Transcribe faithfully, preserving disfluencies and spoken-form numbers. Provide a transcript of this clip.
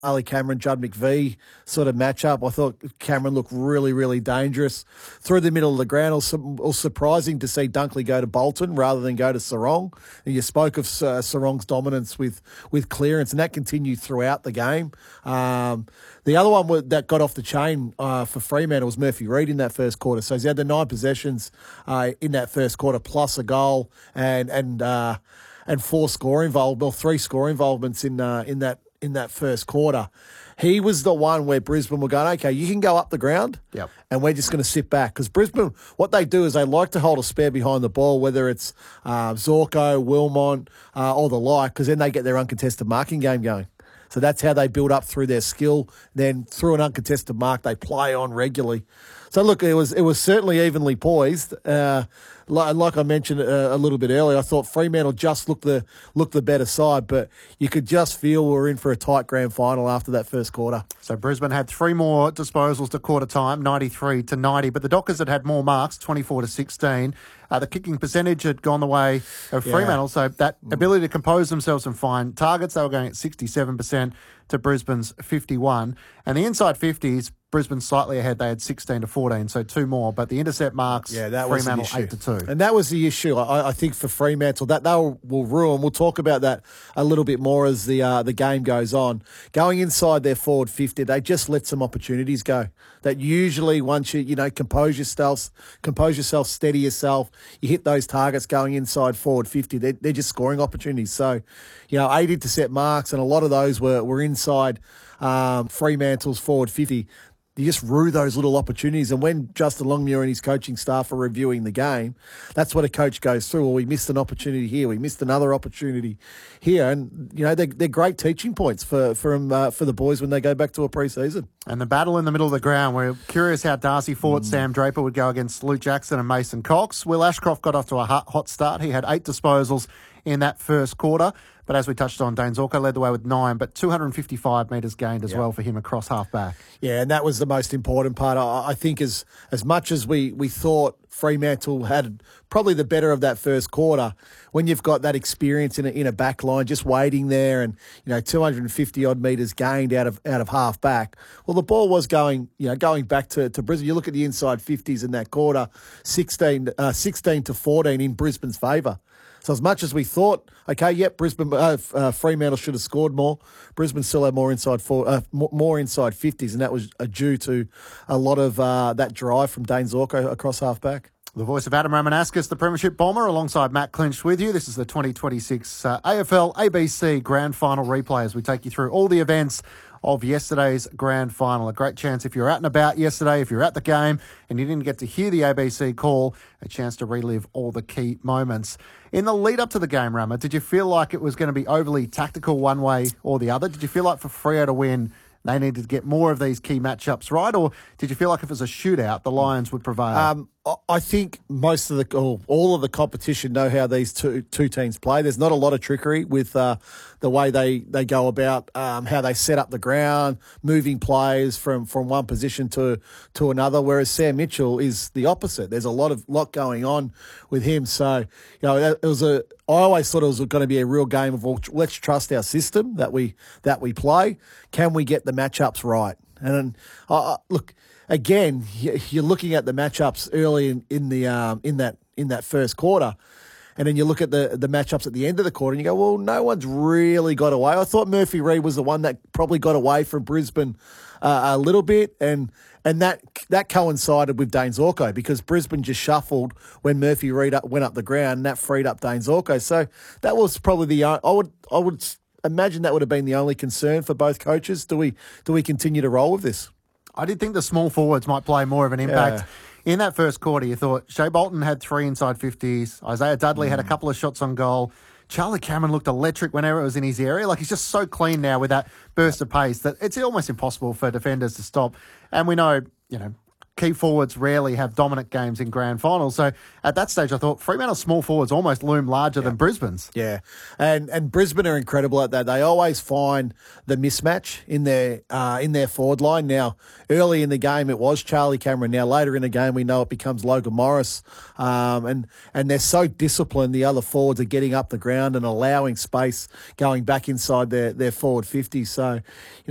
Ali Cameron, Judd McVie sort of matchup. I thought Cameron looked really, really dangerous. Through the middle of the ground, it was, it was surprising to see Dunkley go to Bolton rather than go to Sarong. And you spoke of uh, Sarong's dominance with, with clearance, and that continued throughout the game. Um, the other one that got off the chain uh, for Fremantle was Murphy Reid in that first quarter. So he had the nine possessions uh, in that first quarter, plus a goal and and uh, and four score involved, or three score involvements in uh, in that. in that first quarter. He was the one where Brisbane were going, okay, you can go up the ground, yep. and we're just going to sit back. Because Brisbane, what they do is they like to hold a spare behind the ball, whether it's uh, Zorko, Wilmont, uh, or the like, because then they get their uncontested marking game going. So that's how they build up through their skill. Then through an uncontested mark, they play on regularly. So look, it was it was certainly evenly poised. Uh, like, like I mentioned uh, a little bit earlier, I thought Fremantle just looked the looked the better side, but you could just feel we were in for a tight grand final after that first quarter. So Brisbane had three more disposals to quarter time, ninety-three to ninety, but the Dockers had had more marks, twenty-four to sixteen. Uh, the kicking percentage had gone the way of Fremantle, yeah. so that mm. ability to compose themselves and find targets, they were going at sixty-seven percent to Brisbane's fifty-one. And the inside fifties, Brisbane slightly ahead. They had sixteen to fourteen, so two more. But the intercept marks, yeah, that Fremantle was eight to two. And that was the issue, I, I think, for Fremantle. That they will, will ruin. We'll talk about that a little bit more as the uh, the game goes on. Going inside their forward fifty, they just let some opportunities go. That usually once you, you know, compose yourself, compose yourself, steady yourself, you hit those targets going inside forward fifty, they're, they're just scoring opportunities. So, you know, eight intercept marks, and a lot of those were, were inside um, Fremantle's forward fifty. You just rue those little opportunities. And when Justin Longmuir and his coaching staff are reviewing the game, that's what a coach goes through. Well, we missed an opportunity here. We missed another opportunity here. And, you know, they're, they're great teaching points for for, um, uh, for the boys when they go back to a pre-season. And the battle in the middle of the ground, we're curious how Darcy Fort, mm. Sam Draper would go against Luke Jackson and Mason Cox. Will Ashcroft got off to a hot, hot start. He had eight disposals in that first quarter. But as we touched on, Dane Zorko led the way with nine, but two hundred fifty-five metres gained as yep. well for him across half-back. Yeah, and that was the most important part. I, I think as as much as we, we thought Fremantle had probably the better of that first quarter, when you've got that experience in a, in a back line, just waiting there and, you know, two hundred fifty-odd metres gained out of out of half-back, well, the ball was going, you know, going back to, to Brisbane. You look at the inside fifties in that quarter, sixteen, uh, sixteen to fourteen in Brisbane's favour. So as much as we thought, okay, yep, Brisbane, uh, uh, Fremantle should have scored more, Brisbane still had more inside four, uh, more inside fifties, and that was uh, due to a lot of uh, that drive from Dane Zorko across half-back. The voice of Adam Romanascus, the Premiership Bomber, alongside Matt Clinch with you. This is the twenty twenty-six uh, A F L A B C Grand Final replay as we take you through all the events of yesterday's grand final. A great chance if you're out and about yesterday, if you're at the game and you didn't get to hear the A B C call, a chance to relive all the key moments. In the lead up to the game, Rama, did you feel like it was going to be overly tactical one way or the other? Did you feel like for Freo to win, they needed to get more of these key matchups right? Or did you feel like if it was a shootout, the Lions would prevail? Um, I think most of the, or all of the competition know how these two two teams play. There's not a lot of trickery with uh, the way they, they go about um, how they set up the ground, moving players from, from one position to to another. Whereas Sam Mitchell is the opposite. There's a lot of lot going on with him. So you know, it was a. I always thought it was going to be a real game of, well, let's trust our system that we that we play. Can we get the matchups right? And uh, look. Again, you're looking at the matchups early in, in the um, in that in that first quarter, and then you look at the the matchups at the end of the quarter, and you go, well, no one's really got away. I thought Murphy Reid was the one that probably got away from Brisbane uh, a little bit, and and that that coincided with Dane Zorko because Brisbane just shuffled when Murphy Reid up, went up the ground, and that freed up Dane Zorko. So that was probably the I would I would imagine that would have been the only concern for both coaches. Do we do we continue to roll with this? I did think the small forwards might play more of an impact. Yeah. In that first quarter, you thought Shea Bolton had three inside fifties. Isaiah Dudley mm. had a couple of shots on goal. Charlie Cameron looked electric whenever it was in his area. Like, he's just so clean now with that burst of pace that it's almost impossible for defenders to stop. And we know, you know, key forwards rarely have dominant games in grand finals. So at that stage, I thought Fremantle's small forwards almost loom larger yeah. than Brisbane's. Yeah, and and Brisbane are incredible at that. They always find the mismatch in their uh, in their forward line. Now, early in the game, it was Charlie Cameron. Now, later in the game, we know it becomes Logan Morris. Um, and and they're so disciplined. The other forwards are getting up the ground and allowing space going back inside their their forward fifty. So, you know,